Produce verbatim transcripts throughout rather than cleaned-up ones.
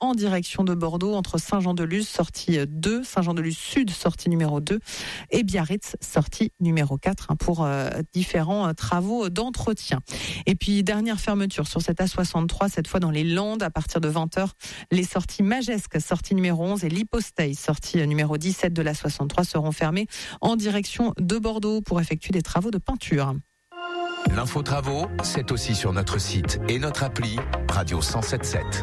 en direction de Bordeaux entre Saint-Jean-de-Luz, sortie deux, Saint-Jean-de-Luz Sud, sortie numéro deux et Biarritz, sortie numéro quatre hein, pour euh, différents euh, travaux d'entretien. Et puis dernière fermeture sur cette A soixante-trois, cette fois dans les Landes à partir de vingt heures. Les sorties Majesque, sortie numéro onze et l'Hypostaye, sortie numéro dix-sept de la soixante-trois seront fermées en direction de Bordeaux pour effectuer des travaux de peinture. L'info travaux, c'est aussi sur notre site et notre appli Radio cent sept sept.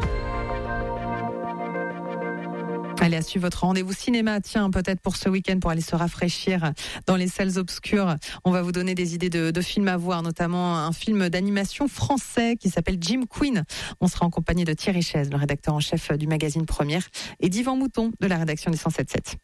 Allez, à suivre votre rendez-vous cinéma, tiens, peut-être pour ce week-end, pour aller se rafraîchir dans les salles obscures. On va vous donner des idées de, de films à voir, notamment un film d'animation français qui s'appelle Jim Queen. On sera en compagnie de Thierry Chaise, le rédacteur en chef du magazine Première, et d'Yvan Mouton de la rédaction du cent sept sept.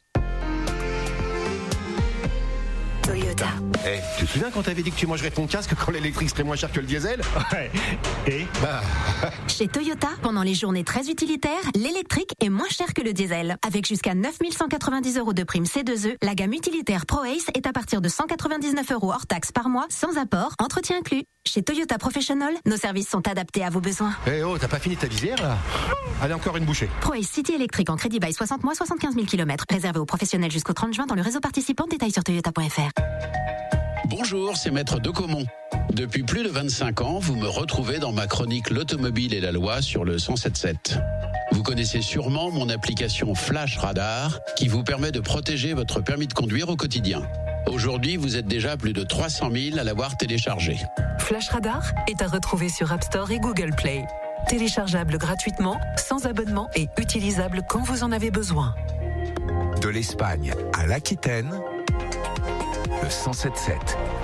Toyota. Eh, hey, tu te souviens quand t'avais dit que tu mangerais ton casque quand l'électrique serait moins cher que le diesel? Ouais. Et bah... Chez Toyota, pendant les journées très utilitaires, l'électrique est moins cher que le diesel. Avec jusqu'à neuf mille cent quatre-vingt-dix euros de prime C deux E, la gamme utilitaire ProAce est à partir de cent quatre-vingt-dix-neuf euros hors taxe par mois, sans apport, entretien inclus. Chez Toyota Professional, nos services sont adaptés à vos besoins. Eh hey oh, t'as pas fini ta visière là? Allez, encore une bouchée. ProAce City électrique en crédit bail soixante mois, soixante-quinze mille kilomètres. Réservé aux professionnels jusqu'au trente juin dans le réseau participant. Détails sur toyota point f r. Bonjour, c'est Maître Decomont. Depuis plus de vingt-cinq ans, vous me retrouvez dans ma chronique L'automobile et la loi sur le cent sept sept. Vous connaissez sûrement mon application Flash Radar qui vous permet de protéger votre permis de conduire au quotidien. Aujourd'hui, vous êtes déjà plus de trois cent mille à l'avoir téléchargé. Flash Radar est à retrouver sur App Store et Google Play. Téléchargeable gratuitement, sans abonnement et utilisable quand vous en avez besoin. De l'Espagne à l'Aquitaine, le cent sept sept.